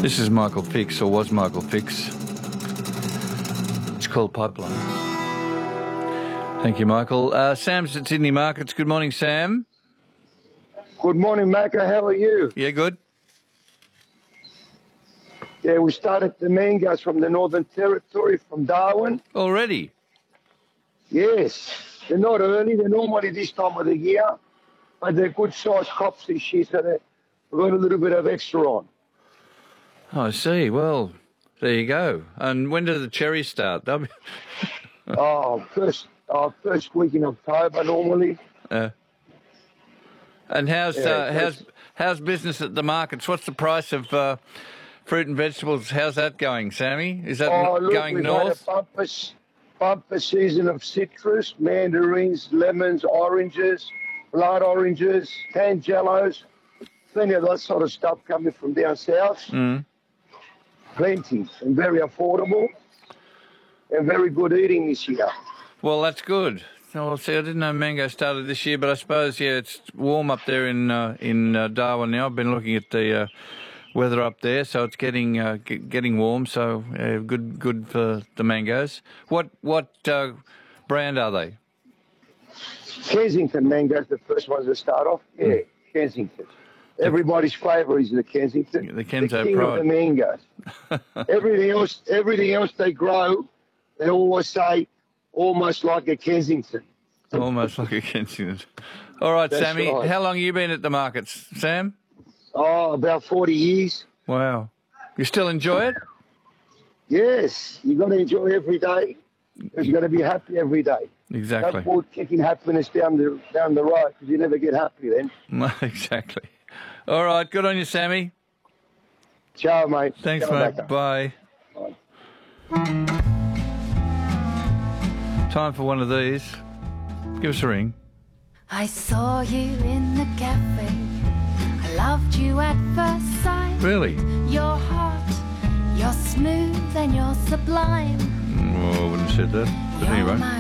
This is Michael Fix, or was Michael Fix. It's called Pipeline. Thank you, Michael. Sam's at Sydney Markets. Good morning, Sam. Good morning, Macca. How are you? Yeah, good. Yeah, we started the mangoes from the Northern Territory, from Darwin. Already? Yes. They're not early. They're normally this time of the year, but they're good-sized crops this year, so we've got a little bit of extra on. Oh, I see. Well, there you go. And when do the cherries start? First week in October normally. And how's business at the markets? What's the price of fruit and vegetables? How's that going, Sammy? Is that going north? Had a bumper season of citrus, mandarins, lemons, oranges, blood oranges, tangelos, plenty of that sort of stuff coming from down south. Mm. Plenty and very affordable and very good eating this year. Well, that's good. Well, see, I didn't know mango started this year, but I suppose, yeah, it's warm up there in Darwin now. I've been looking at the weather up there, so it's getting warm. So good for the mangoes. What brand are they? Kensington mangoes, the first ones to start off. Yeah, Kensington. Everybody's favourite is the Kensington. The Kenzo king Pride. of the mangoes. everything else they grow, they always say, almost like a Kensington. Almost like a Kensington. All right, That's Sammy. right. How long have you been at the markets, Sam? Oh, about 40 years. Wow. You still enjoy it? Yes, you got to enjoy every day. Because you got to be happy every day. Exactly. Don't put kicking happiness down the road, because you never get happy then. Exactly. All right. Good on you, Sammy. Ciao, mate. Thanks, Ciao, mate. Macca. Bye. Bye. Time for one of these. Give us a ring. I saw you in the cafe. I loved you at first sight. Really? You're hot, you're smooth and you're sublime. Oh, I wouldn't have said that. But You're anyway. my